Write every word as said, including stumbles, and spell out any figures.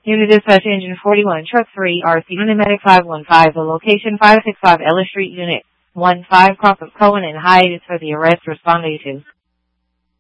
Unit Dispatch Engine forty-one, Truck three, R C Unit Medic five one five, the location five six five Ellis Street, Unit one five, Crawford Cohen and Hyde is for the arrest responding to.